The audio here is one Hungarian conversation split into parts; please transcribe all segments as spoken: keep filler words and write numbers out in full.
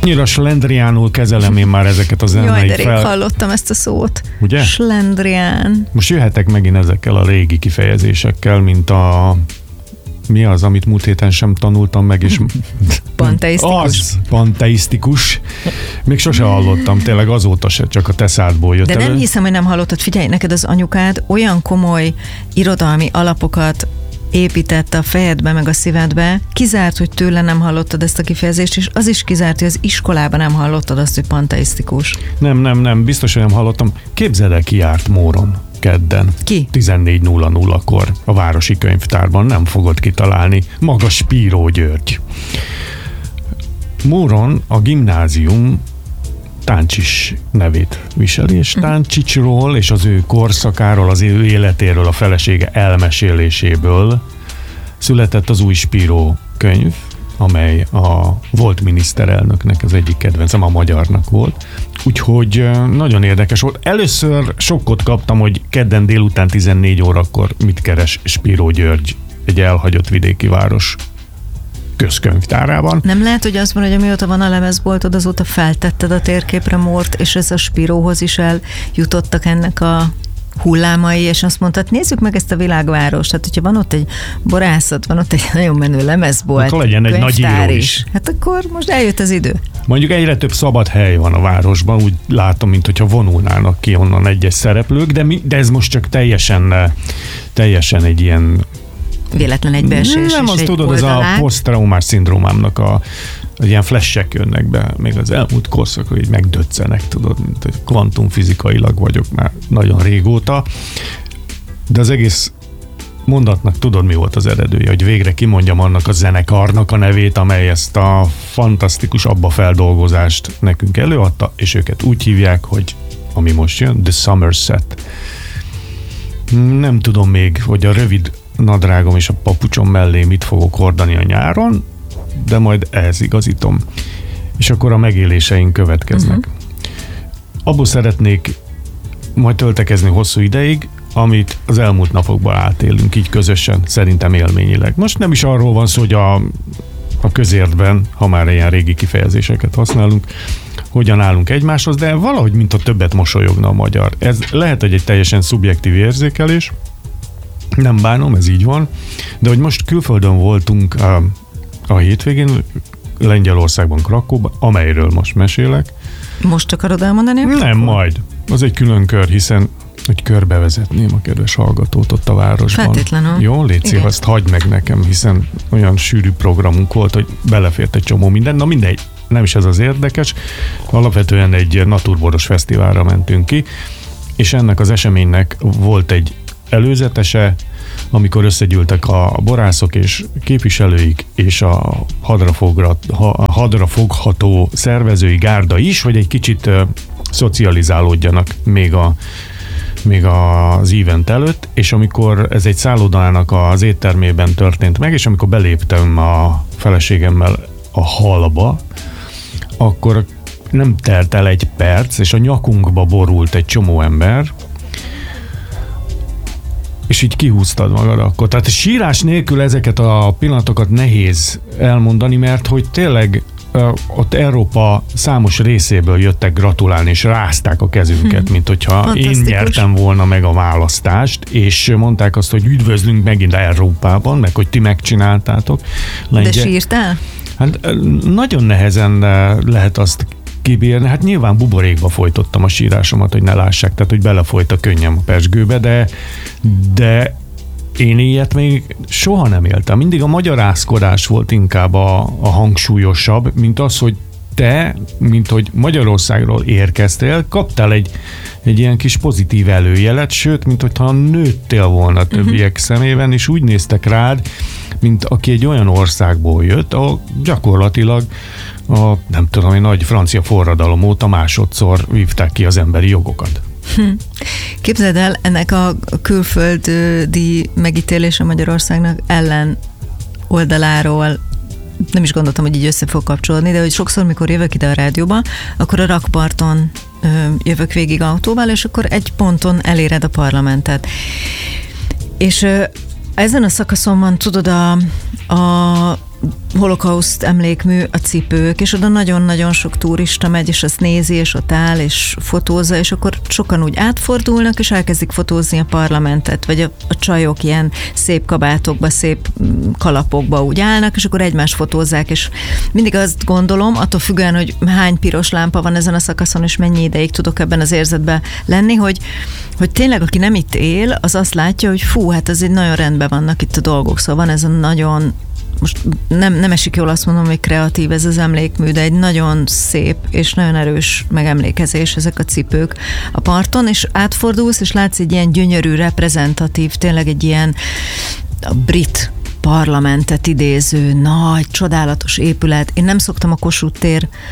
Annyira slendriánul kezelem én már ezeket az zenei fel... Jaj, de rég hallottam ezt a szót. Ugye? Slendrián. Most jöhetek megint ezekkel a régi kifejezésekkel, mint a... Mi az, amit múlt héten sem tanultam meg, és... Panteisztikus. Az, panteisztikus. Még sose hallottam, tényleg azóta se, csak a te szádból jött De elő. nem hiszem, hogy nem hallottad. Figyelj, neked az anyukád olyan komoly irodalmi alapokat épített a fejedbe, meg a szívedbe, kizárt, hogy tőle nem hallottad ezt a kifejezést, és az is kizárt, hogy az iskolában nem hallottad azt, hogy panteisztikus. Nem, nem, nem, biztos, hogy nem hallottam. Képzeld el, ki járt Móron kedden. Ki? tizennégy nulla nullakor a Városi Könyvtárban, nem fogod kitalálni. Maga Spíró György. Móron a gimnázium Táncsics nevét viseli, és Táncsicsról és az ő korszakáról, az ő életéről, a felesége elmeséléséből született az új Spíró könyv, amely a volt miniszterelnöknek az egyik kedvencem, a magyarnak volt. Úgyhogy nagyon érdekes volt. Először sokkot kaptam, hogy kedden délután tizennégy órakor mit keres Spíró György egy elhagyott vidéki város közkönyvtárában. Nem lehet, hogy az van, hogy amióta van a lemezboltod, azóta feltetted a térképre Mórt, és ez a Spíróhoz is eljutottak ennek a hullámai, és azt mondtad, nézzük meg ezt a világvárost. Hát, hogyha van ott egy borászat, van ott egy nagyon menő lemezbolt, akkor legyen egy nagy író is. is. Hát akkor most eljött az idő. Mondjuk egyre több szabad hely van a városban, úgy látom, mint hogyha vonulnának ki onnan egyes szereplők, de, mi, de ez most csak teljesen, teljesen egy ilyen... Véletlen egybeesés. Nem, azt tudod, ez a posztraumás szindrómámnak a, a ilyen flashek jönnek be, még az elmúlt korszakon így megdöccenek, tudod, mint hogy kvantumfizikailag vagyok már nagyon régóta, de az egész mondatnak tudod, mi volt az eredője, hogy végre kimondjam annak a zenekarnak a nevét, amely ezt a fantasztikus abbafeldolgozást nekünk előadta, és őket úgy hívják, hogy ami most jön, The Somerset. Nem tudom még, hogy a rövid nadrágom és a papucsom mellé mit fogok hordani a nyáron, de majd ehhez igazítom. És akkor a megéléseink következnek. Uh-huh. Abból szeretnék majd töltekezni hosszú ideig, amit az elmúlt napokban átélünk így közösen, szerintem élményileg. Most nem is arról van szó, hogy a, a közértben, ha már ilyen régi kifejezéseket használunk, hogyan állunk egymáshoz, de valahogy mintha többet mosolyogna a magyar. Ez lehet, hogy egy teljesen szubjektív érzékelés, nem bánom, ez így van, de hogy most külföldön voltunk a, a hétvégén, Lengyelországban, Krakóban, amelyről most mesélek. Most akarod elmondani? Nem, majd. Az egy külön kör, hiszen hogy körbevezetném a kedves hallgatót ott a városban. Feltétlenül. Jó, légy azt hagyd meg nekem, hiszen olyan sűrű programunk volt, hogy belefért egy csomó minden. Na mindegy, nem is ez az érdekes. Alapvetően egy naturboros fesztiválra mentünk ki, és ennek az eseménynek volt egy előzetese, amikor összegyűltek a borászok és képviselőik, és a hadrafograt, a hadrafogható szervezői gárda is, hogy egy kicsit uh, szocializálódjanak még, a, még az event előtt, és amikor ez egy szállodának az éttermében történt meg, és amikor beléptem a feleségemmel a hallba, akkor nem telt el egy perc, és a nyakunkba borult egy csomó ember, és így kihúztad magad akkor. Tehát a sírás nélkül ezeket a pillanatokat nehéz elmondani, mert hogy tényleg uh, ott Európa számos részéből jöttek gratulálni, és rázták a kezünket, hmm. mint hogyha én nyertem volna meg a választást, és mondták azt, hogy üdvözlünk megint Európában, meg hogy ti megcsináltátok. Lengyel... De sírtál? Hát nagyon nehezen lehet azt kibírni. Hát nyilván buborékba folytottam a sírásomat, hogy ne lássák, tehát hogy belefolyt a könnyem a pezsgőbe, de, de én ilyet még soha nem éltem. Mindig a magyarázkodás volt inkább a, a hangsúlyosabb, mint az, hogy te, mint hogy Magyarországról érkeztél, kaptál egy, egy ilyen kis pozitív előjelet, sőt, mint hogyha nőttél volna többiek uh-huh. szemében, és úgy néztek rád, mint aki egy olyan országból jött, ahol gyakorlatilag a, nem tudom, egy nagy francia forradalom óta másodszor vívták ki az emberi jogokat. Hm. Képzeld el, ennek a külföldi megítélése Magyarországnak ellen oldaláról nem is gondoltam, hogy így össze fog kapcsolódni, de hogy sokszor, mikor jövök ide a rádióba, akkor a rakparton ö, jövök végig autóval, és akkor egy ponton eléred a parlamentet. És ö, ezen a szakaszon van, tudod, a, a holokauszt emlékmű, a cipők, és oda nagyon-nagyon sok turista megy, és azt nézi, és ott áll, és fotózza, és akkor sokan úgy átfordulnak, és elkezdik fotózni a parlamentet, vagy a, a csajok ilyen szép kabátokba, szép kalapokba úgy állnak, és akkor egymást fotózzák, és mindig azt gondolom, attól függően, hogy hány piros lámpa van ezen a szakaszon, és mennyi ideig tudok ebben az érzetben lenni, hogy, hogy tényleg, aki nem itt él, az azt látja, hogy fú, hát ez egy nagyon rendben vannak itt a dolgok, szóval van ez a nagyon, most nem, nem esik jól azt mondom, hogy kreatív ez az emlékmű, de egy nagyon szép és nagyon erős megemlékezés ezek a cipők a parton, és átfordulsz, és látsz egy ilyen gyönyörű, reprezentatív, tényleg egy ilyen a brit parlamentet idéző, nagy, csodálatos épület. Én nem szoktam a Kossuth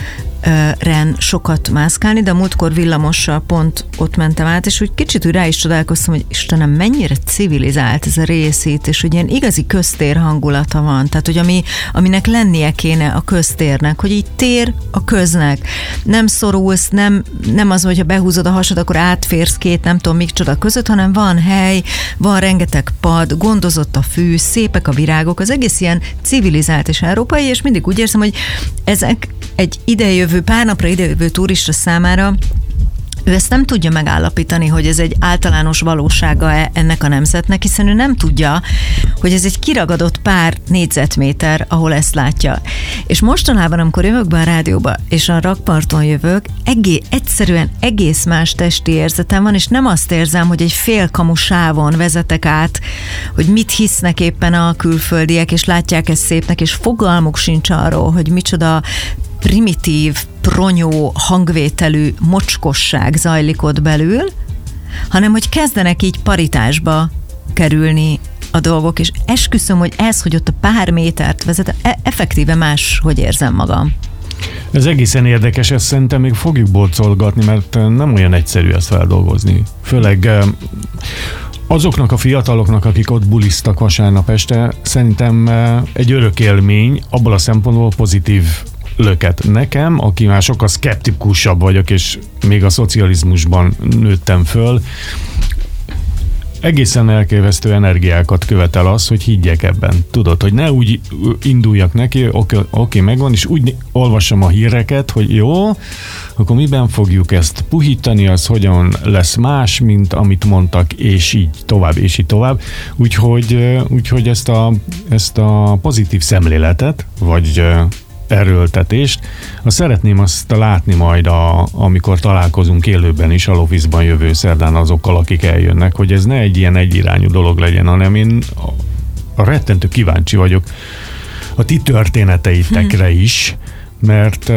téren sokat mászkálni, de a múltkor villamossal pont ott mentem át, és úgy kicsit úgy rá is csodálkoztam, hogy Istenem, mennyire civilizált ez a rész itt, és hogy ilyen igazi köztér hangulata van. Tehát, hogy ami, aminek lennie kéne a köztérnek, hogy így tér a köznek. Nem szorulsz, nem, nem az, hogyha behúzod a hasad, akkor átférsz két, nem tudom, micsoda között, hanem van hely, van rengeteg pad, gondozott a fű, szépek a virágok, az egész ilyen civilizált és európai, és mindig úgy érzem, hogy ezek egy idejövő, pár napra idejövő turista számára ő ezt nem tudja megállapítani, hogy ez egy általános valósága ennek a nemzetnek, hiszen ő nem tudja, hogy ez egy kiragadott pár négyzetméter, ahol ezt látja. És mostanában, amikor jövök be a rádióba, és a rakparton jövök, egé, egyszerűen egész más testi érzetem van, és nem azt érzem, hogy egy félkamu sávon vezetek át, hogy mit hisznek éppen a külföldiek, és látják ezt szépnek, és fogalmuk sincs arról, hogy micsoda primitív, pronyó, hangvételű mocskosság zajlik ott belül, hanem hogy kezdenek így paritásba kerülni a dolgok, és esküszöm, hogy ez, hogy ott a pár métert vezet, e- effektíve más, hogy érzem magam. Ez egészen érdekes, ezt szerintem még fogjuk boncolgatni, mert nem olyan egyszerű ezt feldolgozni. Főleg azoknak a fiataloknak, akik ott bulisztak vasárnap este, szerintem egy örök élmény, abból a szempontból pozitív löket. Nekem, aki már sokkal szkeptikusabb vagyok, és még a szocializmusban nőttem föl, egészen elképesztő energiákat követel az, hogy higgyek ebben. Tudod, hogy ne úgy induljak neki, oké, oké, megvan, és úgy olvassam a híreket, hogy jó, akkor miben fogjuk ezt puhítani, az hogyan lesz más, mint amit mondtak, és így tovább, és így tovább. Úgyhogy, úgyhogy ezt, a, ezt a pozitív szemléletet, vagy erőltetést, azt szeretném azt látni majd, a, amikor találkozunk élőben is, a Lofizban jövő szerdán azokkal, akik eljönnek, hogy ez ne egy ilyen egyirányú dolog legyen, hanem én a, a rettentő kíváncsi vagyok a ti történeteitekre is, mert,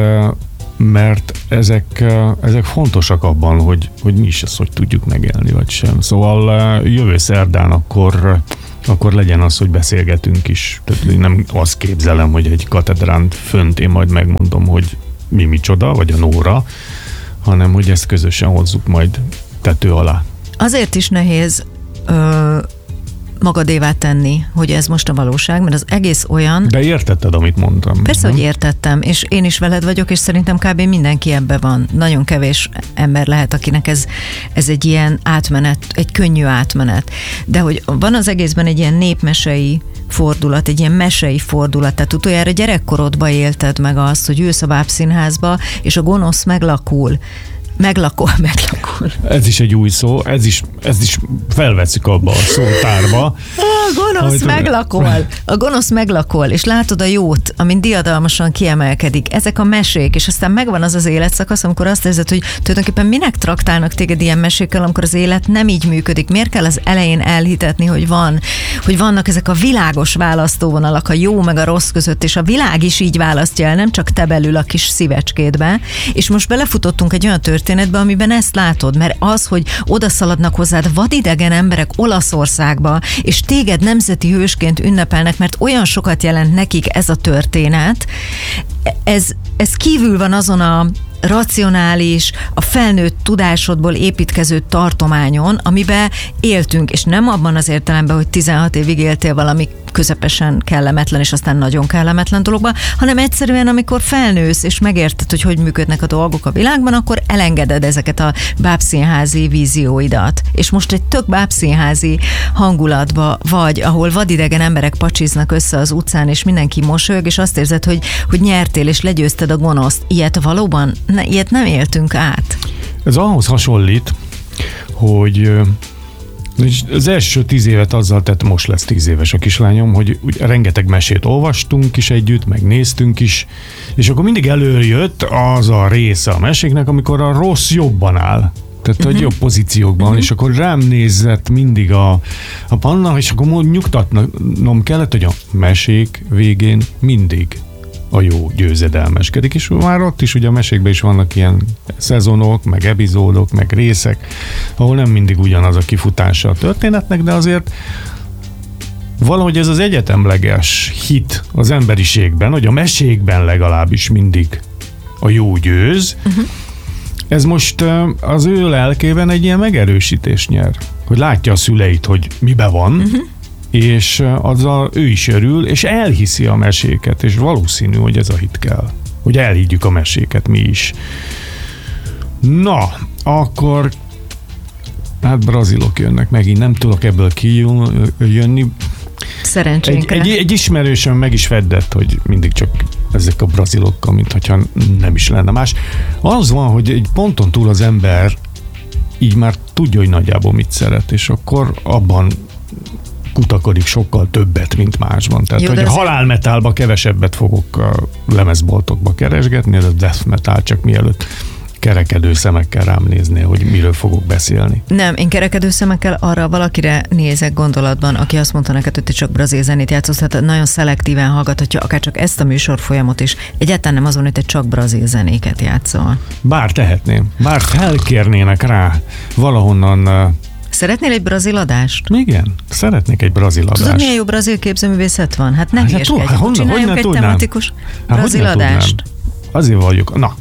mert ezek, ezek fontosak abban, hogy, hogy mi is ezt hogy tudjuk megélni, vagy sem. Szóval jövő szerdán akkor akkor legyen az, hogy beszélgetünk is. Tehát nem azt képzelem, hogy egy katedrán fönt én majd megmondom, hogy mi micsoda, vagy a Nóra, hanem hogy ezt közösen hozzuk majd tető alá. Azért is nehéz ö, magadévá tenni, hogy ez most a valóság, mert az egész olyan... De értetted, amit mondtam. Persze, nem? Hogy értettem, és én is veled vagyok, és szerintem kb. Mindenki ebbe van. Nagyon kevés ember lehet, akinek ez, ez egy ilyen átmenet, egy könnyű átmenet. De hogy van az egészben egy ilyen népmesei fordulat, egy ilyen mesei fordulat, tehát utoljára gyerekkorodba élted meg azt, hogy ülsz a bábszínházba, és a gonosz meglakul. Meglakol, meglakol. Ez is egy új szó, ez is, ez is felveszik abba a szótárba. A gonosz meglakol, a gonosz meglakol, és látod a jót, amin diadalmasan kiemelkedik. Ezek a mesék, és aztán megvan az az életszakasz, amikor azt érzed, hogy tulajdonképpen minek traktálnak téged ilyen mesékkel, amikor az élet nem így működik. Miért kell az elején elhitetni, hogy van, hogy vannak ezek a világos választóvonalak a jó meg a rossz között, és a világ is így választja el, nem csak te belül a kis szívecskédbe. És most belefutottunk egy olyan történetbe, amiben ezt látod, mert az, hogy odaszaladnak hozzád vadidegen emberek Olaszországba, és téged nemzeti hősként ünnepelnek, mert olyan sokat jelent nekik ez a történet, ez, ez kívül van azon a racionális, a felnőtt tudásodból építkező tartományon, amiben éltünk, és nem abban az értelemben, hogy tizenhat évig éltél valami közepesen kellemetlen, és aztán nagyon kellemetlen dologba, hanem egyszerűen, amikor felnősz, és megérted, hogy hogy működnek a dolgok a világban, akkor elengeded ezeket a bábszínházi vízióidat. És most egy tök bábszínházi hangulatba vagy, ahol vadidegen emberek pacsiznak össze az utcán, és mindenki mosolyog, és azt érzed, hogy, hogy nyertél, és legyőzted a gonoszt. Ilyet valóban, ne, ilyet nem éltünk át. Ez ahhoz hasonlít, hogy az első tíz évet azzal tett, most lesz tíz éves a kislányom, hogy rengeteg mesét olvastunk is együtt, meg néztünk is, és akkor mindig előjött az a része a meséknek, amikor a rossz jobban áll. Tehát, uh-huh. hogy jobb pozíciókban, uh-huh. és akkor rám nézett mindig a, a Panna, és akkor nyugtatnom kellett, hogy a mesék végén mindig a jó győzedelmeskedik, és már ott is ugye a mesékben is vannak ilyen szezonok, meg epizódok, meg részek, ahol nem mindig ugyanaz a kifutása a történetnek, de azért valahogy ez az egyetemleges hit az emberiségben, hogy a mesékben legalábbis mindig a jó győz, uh-huh. ez most az ő lelkében egy ilyen megerősítés nyer, hogy látja a szüleit, hogy mibe van, uh-huh. és azzal ő is örül, és elhiszi a meséket, és valószínű, hogy ez a hit kell, hogy elhiggyük a meséket mi is. Na, akkor hát brazilok jönnek megint, nem tudok ebből kijönni. Szerencsénkre. Egy, egy, egy ismerősöm meg is feddett, hogy mindig csak ezek a brazilokkal, mint hogyha nem is lenne más. Az van, hogy egy ponton túl az ember így már tudja, hogy nagyjából mit szeret, és akkor abban kutakodik sokkal többet, mint másban. Tehát, jó, hogy a halálmetálba kevesebbet fogok a lemezboltokba keresgetni, ez a death metal, csak mielőtt kerekedő szemekkel rám néznél, hogy miről fogok beszélni. Nem, én kerekedő szemekkel arra valakire nézek gondolatban, aki azt mondta neked, hogy te csak brazil zenét játszol, tehát nagyon szelektíven hallgathatja akár csak ezt a műsorfolyamot is. Egyáltalán nem azon, hogy te csak brazil zenéket játszol. Bár tehetném, bár felkérnének rá valahonnan. Szeretnél egy brazil adást? Igen, szeretnék egy brazil adást. Tudod, milyen jó brazil képzőművészet van? Hát ne hülyeskedj, hát, honnan, csináljunk honnan egy tudnám? tematikus hát, brazil adást. Tudnám? Azért vagyok. Na,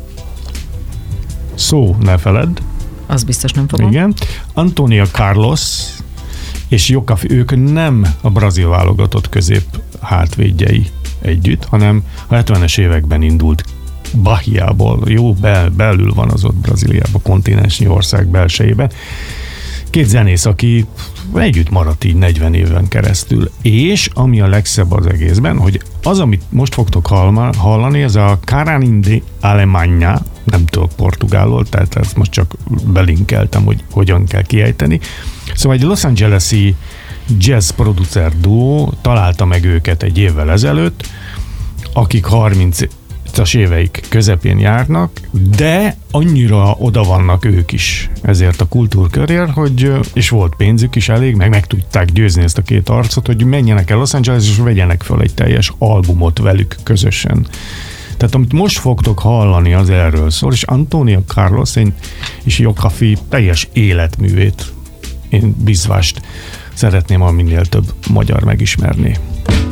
szó, ne feledd. Az biztos nem fogom. Igen. Antônio Carlos és Jokafi, ők nem a brazil válogatott közép hátvédjei együtt, hanem a hetvenes években indult Bahiából. Jó, bel, belül van az ott Brazíliában, kontinensnyi ország belsejében. Két zenész, aki együtt maradt így negyven éven keresztül. És ami a legszebb az egészben, hogy az, amit most fogtok hallani, ez a Carnaval Alemanha, nem tudok portugálul, tehát ezt most csak belinkeltem, hogy hogyan kell kiejteni. Szóval egy Los Angeles-i jazz producer duó találta meg őket egy évvel ezelőtt, akik harmincas éveik közepén járnak, de annyira oda vannak ők is ezért a kultúrkörért, hogy, és volt pénzük is elég, meg meg tudták győzni ezt a két arcot, hogy menjenek el Los Angeles, és vegyenek fel egy teljes albumot velük közösen. Tehát amit most fogtok hallani, az erről szól, és Antônio Carlos én, és Jokafi teljes életművét, én bizvást szeretném, ha minél több magyar megismerni.